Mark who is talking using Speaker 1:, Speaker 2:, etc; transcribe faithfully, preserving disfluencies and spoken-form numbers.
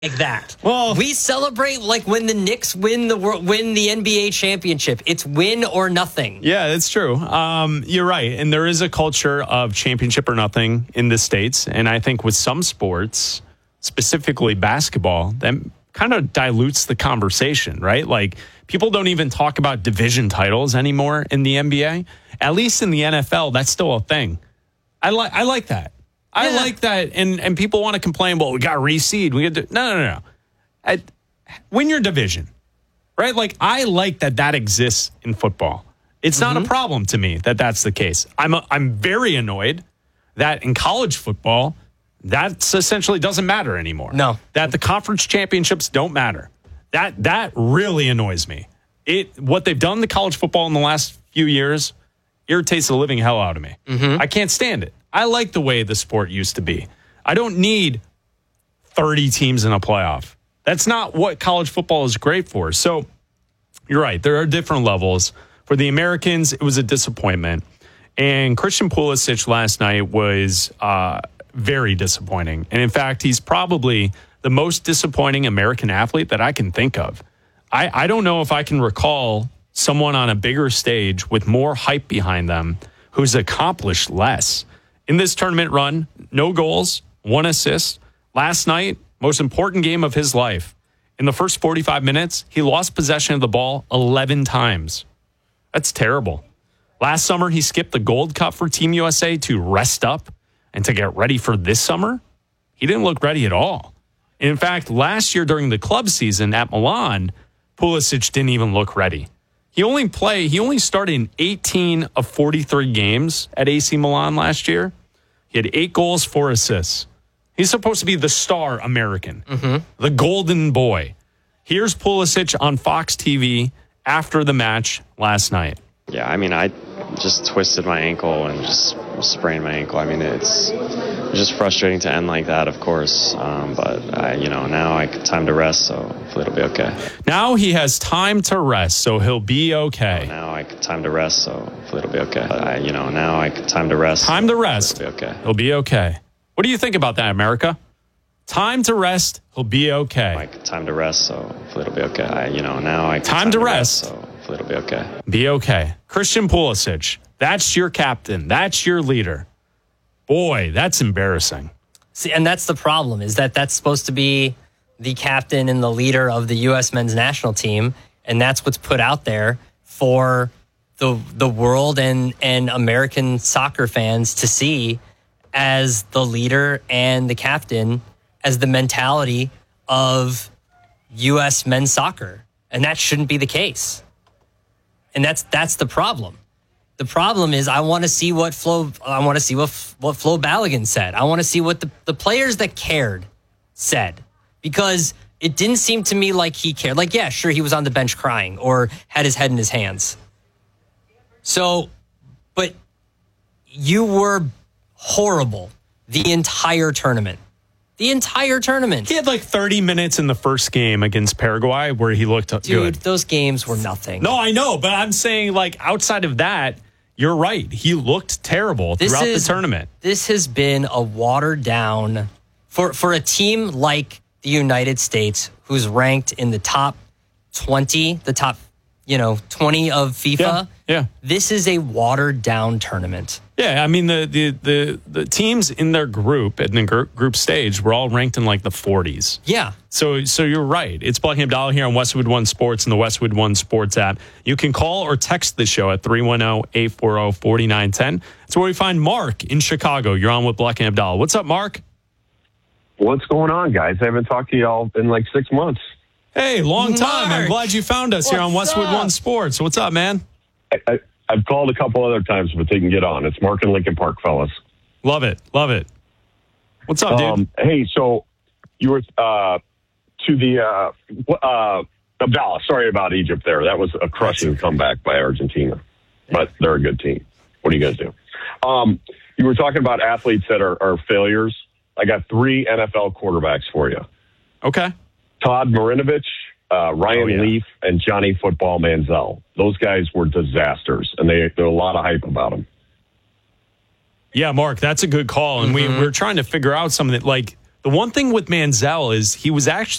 Speaker 1: like that.
Speaker 2: Well,
Speaker 1: we celebrate like when the Knicks win the world, win the N B A championship. It's win or nothing.
Speaker 2: Yeah, that's true. Um, you're right. And there is a culture of championship or nothing in the States. And I think with some sports, specifically basketball, that kind of dilutes the conversation, right? Like people don't even talk about division titles anymore in the N B A. At least in the N F L, that's still a thing. I like I like that. I yeah. like that, and, and people want to complain, well, we got to reseed. We got to, no, no, no, no. I, win your division, right? Like, I like that that exists in football. It's mm-hmm. not a problem to me that that's the case. I'm a, I'm very annoyed that in college football, that essentially doesn't matter anymore.
Speaker 1: No.
Speaker 2: That the conference championships don't matter. That that really annoys me. It What they've done to college football in the last few years irritates the living hell out of me.
Speaker 1: Mm-hmm.
Speaker 2: I can't stand it. I like the way the sport used to be. I don't need thirty teams in a playoff. That's not what college football is great for. So you're right. There are different levels. For the Americans, it was a disappointment. And Christian Pulisic last night was uh, very disappointing. And in fact, he's probably the most disappointing American athlete that I can think of. I, I don't know if I can recall someone on a bigger stage with more hype behind them who's accomplished less. In this tournament run, no goals, one assist. Last night, most important game of his life. In the first forty-five minutes, he lost possession of the ball eleven times. That's terrible. Last summer, he skipped the Gold Cup for Team U S A to rest up and to get ready for this summer. He didn't look ready at all. In fact, last year during the club season at Milan, Pulisic didn't even look ready. He only played, he only started in eighteen of forty-three games at A C Milan last year. He had eight goals, four assists. He's supposed to be the star American,
Speaker 1: mm-hmm.
Speaker 2: the golden boy. Here's Pulisic on Fox T V after the match last night.
Speaker 3: Yeah, I mean, I just twisted my ankle and just sprained my ankle. I mean, it's just frustrating to end like that, of course. Um, but, I, you know, now I got time to rest, so hopefully it'll be okay.
Speaker 2: Now he has time to rest, so he'll be okay.
Speaker 3: Now I got time to rest, so hopefully it'll be okay. But, I, you know, now I got time to rest.
Speaker 2: Time to rest.
Speaker 3: It'll be okay.
Speaker 2: He'll be okay. What do you think about that, America? Time to rest. He'll be okay.
Speaker 3: I got time to rest, so hopefully it'll be okay. I, you know, now I got
Speaker 2: time,
Speaker 3: time
Speaker 2: to,
Speaker 3: to
Speaker 2: rest.
Speaker 3: rest, so hopefully it'll be okay.
Speaker 2: Be okay. Christian Pulisic, that's your captain. That's your leader. Boy, that's embarrassing.
Speaker 1: See, and that's the problem, is that that's supposed to be the captain and the leader of the U S men's national team, and that's what's put out there for the the world and, and American soccer fans to see as the leader and the captain, as the mentality of U S men's soccer. And that shouldn't be the case. And that's that's the problem. The problem is I want to see what Flo I want to see what what Flo Balogun said. I want to see what the, the players that cared said. Because it didn't seem to me like he cared. Like, yeah, sure, he was on the bench crying or had his head in his hands. So, but you were horrible the entire tournament. The entire tournament.
Speaker 2: He had like thirty minutes in the first game against Paraguay where he looked
Speaker 1: Dude,
Speaker 2: good.
Speaker 1: Dude, those games were nothing.
Speaker 2: No, I know, but I'm saying like outside of that, you're right. He looked terrible
Speaker 1: this
Speaker 2: throughout
Speaker 1: is,
Speaker 2: the tournament.
Speaker 1: This has been a watered down for for a team like the United States, who's ranked in the top twenty, the top, you know, twenty of FIFA.
Speaker 2: Yeah, yeah.
Speaker 1: This is a watered down tournament.
Speaker 2: Yeah, I mean, the the the, the teams in their group, in the group, group stage, were all ranked in like the forties.
Speaker 1: Yeah.
Speaker 2: So so you're right. It's Buckingham Dollar here on Westwood One Sports and the Westwood One Sports app. You can call or text the show at three one zero, eight four zero, four nine one zero. That's where we find Mark in Chicago. You're on with Buckingham Dollar. What's up, Mark?
Speaker 4: What's going on, guys? I haven't talked to y'all in like six months.
Speaker 2: Hey, long time.
Speaker 1: Mark.
Speaker 2: I'm glad you found us
Speaker 1: What's
Speaker 2: here on Westwood
Speaker 1: up?
Speaker 2: One Sports. What's up, man?
Speaker 4: I, I, I've called a couple other times, but they can get on. It's Mark in Lincoln Park, fellas.
Speaker 2: Love it. Love it. What's up, dude?
Speaker 4: Um, hey, so you were uh, to the uh, uh, Abdallah. Sorry about Egypt there. That was a crushing comeback by Argentina, but they're a good team. What do you guys do? Um, you were talking about athletes that are, are failures. I got three N F L quarterbacks for you.
Speaker 2: Okay.
Speaker 4: Todd Marinovich, uh, Ryan
Speaker 2: Oh, yeah.
Speaker 4: Leaf, and Johnny Football Manziel. Those guys were disasters, and they there's a lot of hype about them.
Speaker 2: Yeah, Mark, that's a good call. And
Speaker 1: Mm-hmm.
Speaker 2: we, we're trying to figure out some of that. Like, The one thing with Manziel is he was actually